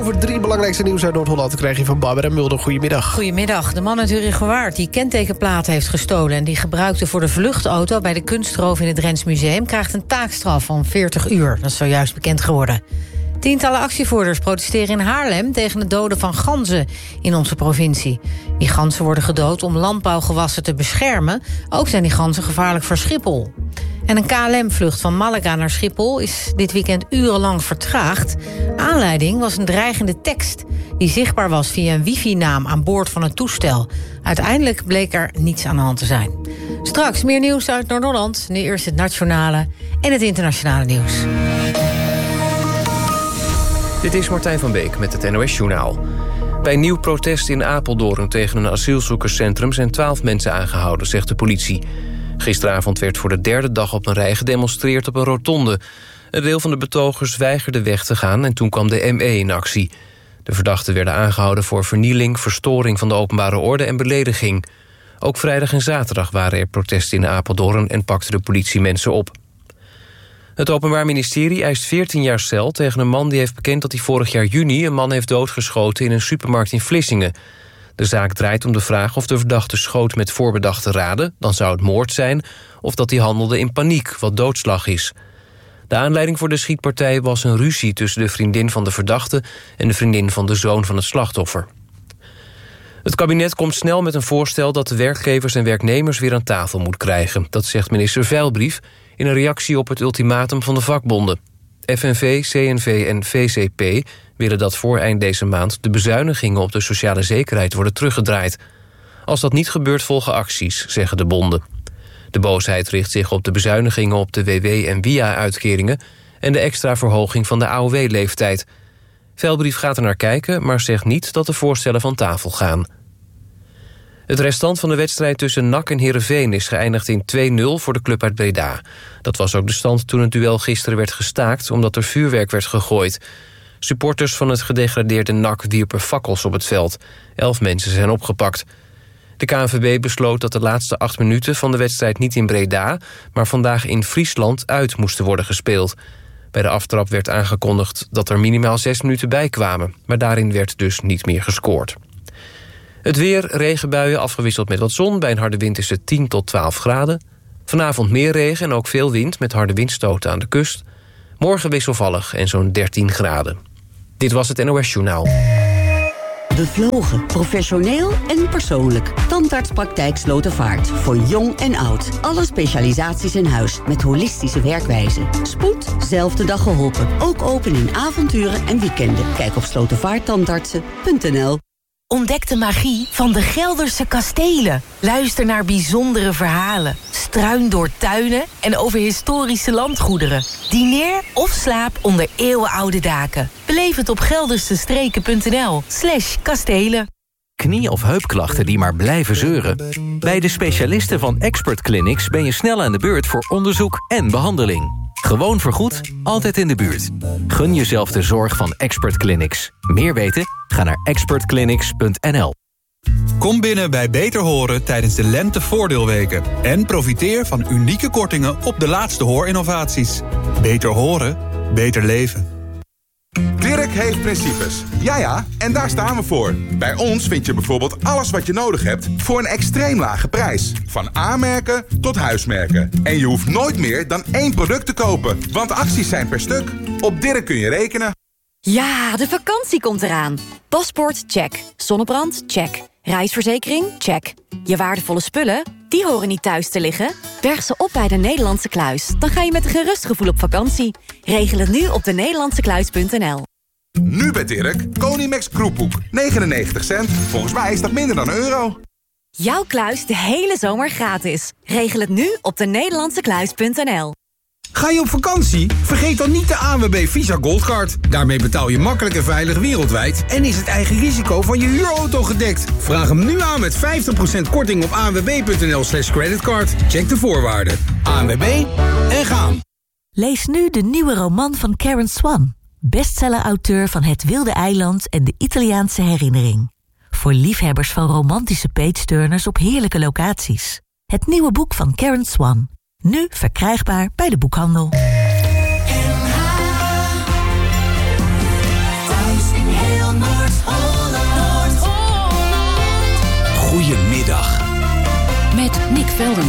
Over 3 belangrijkste nieuws uit Noord-Holland krijg je van Barbara Mulder. Goedemiddag. Goedemiddag. De man uit Urigewaard die kentekenplaten heeft gestolen en die gebruikte voor de vluchtauto bij de kunstroof in het Drents Museum krijgt een taakstraf van 40 uur. Dat is zojuist bekend geworden. Tientallen actievoerders protesteren in Haarlem tegen het doden van ganzen in onze provincie. Die ganzen worden gedood om landbouwgewassen te beschermen. Ook zijn die ganzen gevaarlijk voor Schiphol. En een KLM-vlucht van Malaga naar Schiphol is dit weekend urenlang vertraagd. Aanleiding was een dreigende tekst die zichtbaar was via een wifi-naam aan boord van het toestel. Uiteindelijk bleek er niets aan de hand te zijn. Straks meer nieuws uit Noord-Holland. Nu eerst het nationale en het internationale nieuws. Dit is Martijn van Beek met het NOS-journaal. Bij een nieuw protest in Apeldoorn tegen een asielzoekerscentrum zijn 12 mensen aangehouden, zegt de politie. Gisteravond werd voor de 3e dag op een rij gedemonstreerd op een rotonde. Een deel van de betogers weigerde weg te gaan en toen kwam de ME in actie. De verdachten werden aangehouden voor vernieling, verstoring van de openbare orde en belediging. Ook vrijdag en zaterdag waren er protesten in Apeldoorn en pakte de politie mensen op. Het Openbaar Ministerie eist 14 jaar cel tegen een man die heeft bekend dat hij vorig jaar juni een man heeft doodgeschoten in een supermarkt in Vlissingen. De zaak draait om de vraag of de verdachte schoot met voorbedachte raden, dan zou het moord zijn, of dat hij handelde in paniek, wat doodslag is. De aanleiding voor de schietpartij was een ruzie tussen de vriendin van de verdachte en de vriendin van de zoon van het slachtoffer. Het kabinet komt snel met een voorstel dat de werkgevers en werknemers weer aan tafel moet krijgen. Dat zegt minister Veilbrief in een reactie op het ultimatum van de vakbonden. FNV, CNV en VCP willen dat voor eind deze maand de bezuinigingen op de sociale zekerheid worden teruggedraaid. Als dat niet gebeurt volgen acties, zeggen de bonden. De boosheid richt zich op de bezuinigingen op de WW- en WIA-uitkeringen en de extra verhoging van de AOW-leeftijd. Veilbrief gaat er naar kijken, maar zegt niet dat de voorstellen van tafel gaan. Het restant van de wedstrijd tussen NAC en Heerenveen is geëindigd in 2-0 voor de club uit Breda. Dat was ook de stand toen het duel gisteren werd gestaakt omdat er vuurwerk werd gegooid. Supporters van het gedegradeerde NAC wierpen fakkels op het veld. 11 mensen zijn opgepakt. De KNVB besloot dat de laatste 8 minuten van de wedstrijd niet in Breda, maar vandaag in Friesland uit moesten worden gespeeld. Bij de aftrap werd aangekondigd dat er minimaal 6 minuten bij kwamen, maar daarin werd dus niet meer gescoord. Het weer, regenbuien afgewisseld met wat zon. Bij een harde wind is het 10 tot 12 graden. Vanavond meer regen en ook veel wind met harde windstoten aan de kust. Morgen wisselvallig en zo'n 13 graden. Dit was het NOS-journaal. Bevlogen, professioneel en persoonlijk. Tandartspraktijk Slotervaart. Voor jong en oud. Alle specialisaties in huis met holistische werkwijze. Spoed, zelfde dag geholpen. Ook open in avonturen en weekenden. Kijk op slotervaarttandartsen.nl. Ontdek de magie van de Gelderse kastelen. Luister naar bijzondere verhalen. Struin door tuinen en over historische landgoederen. Dineer of slaap onder eeuwenoude daken. Beleef het op geldersestreken.nl/kastelen. Knie- of heupklachten die maar blijven zeuren? Bij de specialisten van Expert Clinics ben je snel aan de beurt voor onderzoek en behandeling. Gewoon vergoed, altijd in de buurt. Gun jezelf de zorg van Expert Clinics. Meer weten? Ga naar expertclinics.nl. Kom binnen bij Beter Horen tijdens de lentevoordeelweken. En profiteer van unieke kortingen op de laatste hoorinnovaties. Beter horen, beter leven. Dirk heeft principes. Ja, en daar staan we voor. Bij ons vind je bijvoorbeeld alles wat je nodig hebt voor een extreem lage prijs. Van A-merken tot huismerken. En je hoeft nooit meer dan 1 product te kopen, want acties zijn per stuk. Op Dirk kun je rekenen. Ja, de vakantie komt eraan. Paspoort, check. Zonnebrand, check. Reisverzekering, check. Je waardevolle spullen, die horen niet thuis te liggen. Berg ze op bij de Nederlandse Kluis. Dan ga je met een gerust gevoel op vakantie. Regel het nu op denederlandsekluis.nl. Nu bij Dirk, Konimax Kroephoek. 99 cent. Volgens mij is dat minder dan €1. Jouw kluis de hele zomer gratis. Regel het nu op denederlandsekluis.nl. Ga je op vakantie? Vergeet dan niet de ANWB Visa Goldcard. Daarmee betaal je makkelijk en veilig wereldwijd en is het eigen risico van je huurauto gedekt. Vraag hem nu aan met 50% korting op anwb.nl/creditcard. Check de voorwaarden. ANWB en gaan. Lees nu de nieuwe roman van Karen Swan, bestseller-auteur van Het Wilde Eiland en De Italiaanse Herinnering. Voor liefhebbers van romantische page-turners op heerlijke locaties. Het nieuwe boek van Karen Swan. Nu verkrijgbaar bij de boekhandel. Thuis in Velderman.